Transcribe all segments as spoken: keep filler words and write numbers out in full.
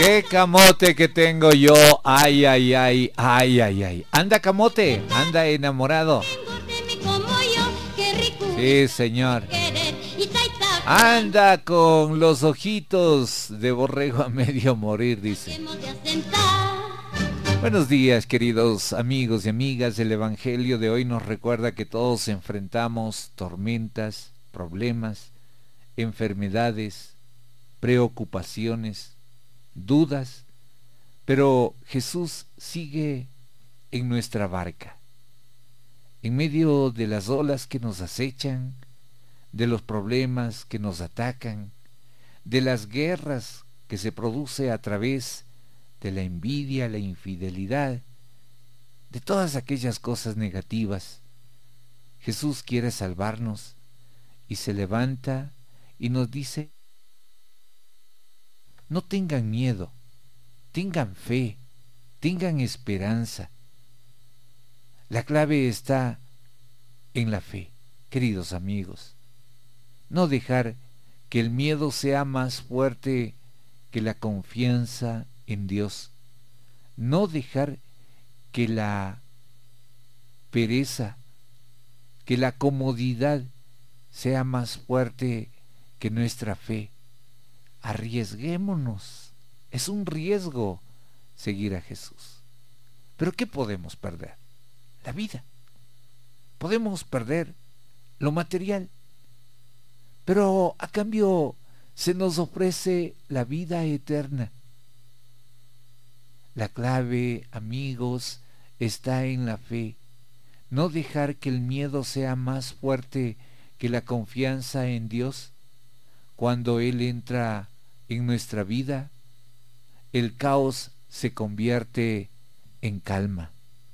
qué camote que tengo yo. Ay, ay, ay, ay, ay, ay. Anda camote, anda enamorado. Sí, señor. Anda con los ojitos de borrego a medio morir, dice. Buenos días, queridos amigos y amigas. El Evangelio de hoy nos recuerda que todos enfrentamos tormentas, problemas, enfermedades, preocupaciones, dudas, pero Jesús sigue en nuestra barca, en medio de las olas que nos acechan, de los problemas que nos atacan, de las guerras que se produce a través de la envidia, la infidelidad, de todas aquellas cosas negativas. Jesús quiere salvarnos y se levanta y nos dice: no tengan miedo, tengan fe, tengan esperanza. La clave está en la fe, queridos amigos. No dejar que el miedo sea más fuerte que la confianza en Dios. No dejar que la pereza, que la comodidad sea más fuerte que nuestra fe. Arriesguémonos. Es un riesgo seguir a Jesús. ¿Pero qué podemos perder? La vida. Podemos perder lo material, pero a cambio se nos ofrece la vida eterna. La clave, amigos, está en la fe. No dejar que el miedo sea más fuerte que la confianza en Dios. Cuando Él entra en nuestra vida, el caos se convierte en calma.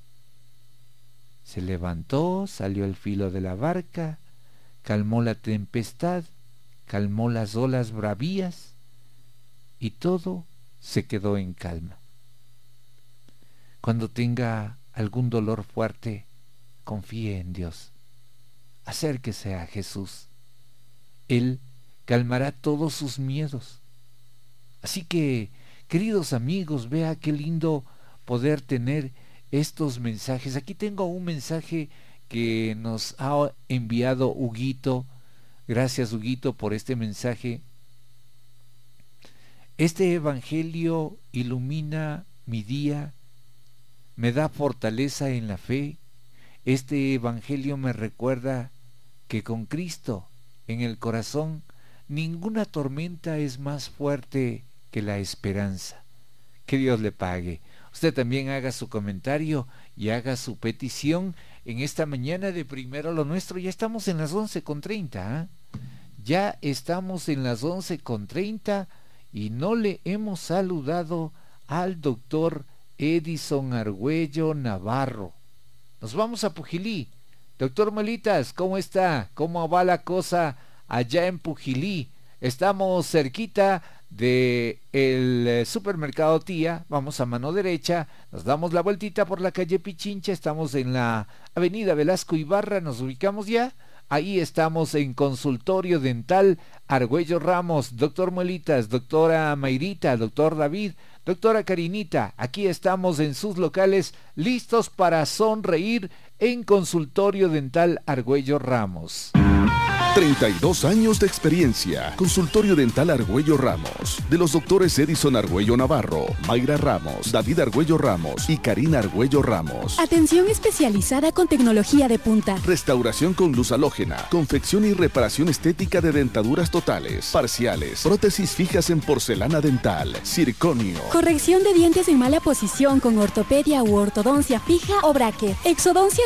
Se levantó, salió al filo de la barca, calmó la tempestad, calmó las olas bravías y todo se quedó en calma. Cuando tenga algún dolor fuerte, confíe en Dios. Acérquese a Jesús. Él calmará todos sus miedos. Así que, queridos amigos, vea qué lindo poder tener estos mensajes. Aquí tengo un mensaje que nos ha enviado Huguito. Gracias, Huguito, por este mensaje. Este evangelio ilumina mi día, me da fortaleza en la fe. Este evangelio me recuerda que con Cristo en el corazón, ninguna tormenta es más fuerte que la esperanza. Que Dios le pague. Usted también haga su comentario y haga su petición en esta mañana de Primero lo Nuestro. Ya estamos en las once con treinta, ¿eh? Ya estamos en las once con treinta y no le hemos saludado al doctor Edison Argüello Navarro. Nos vamos a Pujilí. Doctor Molitas, ¿cómo está? ¿Cómo va la cosa allá en Pujilí? Estamos cerquita de el supermercado Tía. Vamos a mano derecha, nos damos la vueltita por la calle Pichincha, estamos en la avenida Velasco Ibarra, nos ubicamos ya. Ahí estamos en Consultorio Dental Argüello Ramos. Doctor Molitas, doctora Mayrita, doctor David, doctora Karinita, aquí estamos en sus locales, listos para sonreír en Consultorio Dental Argüello Ramos. treinta y dos años de experiencia. Consultorio Dental Argüello Ramos. De los doctores Edison Argüello Navarro, Mayra Ramos, David Argüello Ramos y Karina Argüello Ramos. Atención especializada con tecnología de punta. Restauración con luz halógena. Confección y reparación estética de dentaduras totales, parciales, prótesis fijas en porcelana dental, circonio. Corrección de dientes en mala posición con ortopedia u ortodoncia fija o bracket. Exodoncia